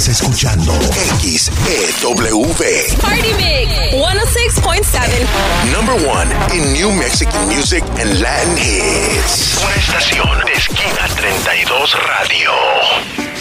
Estás escuchando XEW. Party Mix 106.7. Number one in New Mexican music and Latin hits. Una estación de Esquina 32 Radio.